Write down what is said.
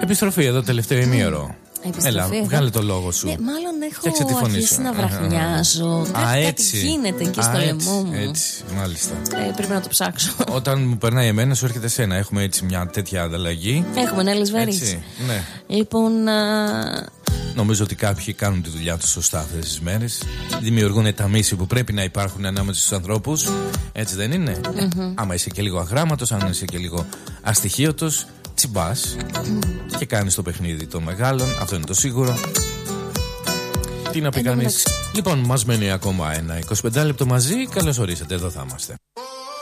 Επιστροφή εδώ τελευταίο ημίωρο. Έλα, βγάλε το λόγο σου. Μάλλον έχω αρχίσει να βραχνιάζω. Κάτι γίνεται εκεί στο λαιμό μου. Έτσι, μάλιστα. Πρέπει να το ψάξω. Όταν μου περνάει εμένα, σου έρχεται εσένα. Έχουμε έτσι μια τέτοια ανταλλαγή. Έχουμε, ναι, Λεσβέρης. Ναι. Λοιπόν. Νομίζω ότι κάποιοι κάνουν τη δουλειά τους σωστά αυτές τις μέρες. Δημιουργούν τα μίση που πρέπει να υπάρχουν ανάμεσα στους ανθρώπους. Έτσι δεν είναι? Άμα είσαι και λίγο αγράμματος, αν είσαι και λίγο αστοιχείωτος, τσιμπάς και κάνεις το παιχνίδι των μεγάλων. Αυτό είναι το σίγουρο. Τι να πει κανείς. Λοιπόν, μας μένει ακόμα ένα 25 λεπτό μαζί. Καλώς ορίσατε, εδώ θα είμαστε.